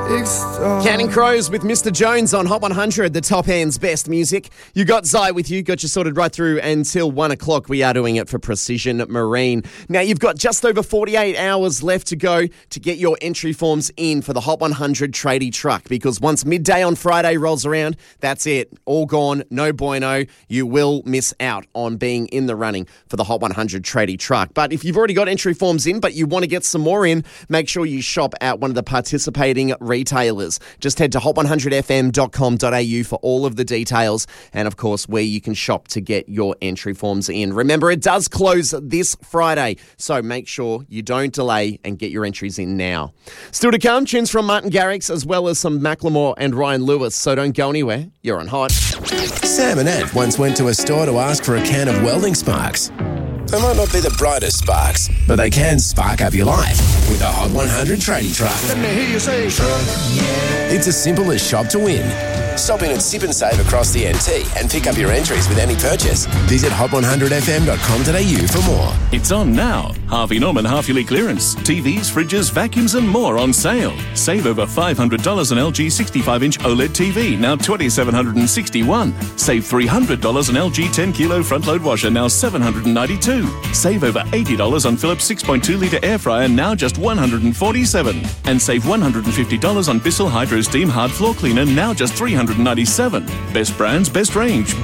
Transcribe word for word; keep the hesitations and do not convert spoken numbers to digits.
Counting Crows with Mister Jones on Hot one hundred, the top end's best music. You got Zai with you, got you sorted right through until one o'clock. We are doing it for Precision Marine. Now, you've got just over forty-eight hours left to go to get your entry forms in for the Hot one hundred tradie truck, because once midday on Friday rolls around, that's it. All gone, no bueno. You will miss out on being in the running for the Hot one hundred tradie truck. But if you've already got entry forms in, but you want to get some more in, make sure you shop at one of the participating retailers. Just head to hot one hundred f m dot com dot a u for all of the details and, of course, where you can shop to get your entry forms in. Remember, it does close this Friday, so make sure you don't delay and get your entries in now. Still to come, tunes from Martin Garrix as well as some Macklemore and Ryan Lewis, so don't go anywhere. You're on Hot. Sam and Ant once went to a store to ask for a can of welding sparks. They might not be the brightest sparks, but they can spark up your life with a Hot one hundred tradie truck. Let me hear you say, truck, yeah. It's as simple as shop to win. Stop in at Sip and Save across the N T and pick up your entries with any purchase. Visit hot one hundred f m dot com dot a u for more. It's on now. Harvey Norman half-yearly clearance. T Vs, fridges, vacuums and more on sale. Save over five hundred dollars on L G sixty-five inch OLED T V, now two thousand seven hundred sixty-one dollars. Save three hundred dollars on L G ten kilo front-load washer, now seven hundred ninety-two dollars. Save over eighty dollars on Philips six point two litre air fryer, now just one hundred forty-seven dollars. And save one hundred fifty dollars on Bissell Hydro Steam hard floor cleaner, now just three hundred ninety-seven dollars. Best brands, best range.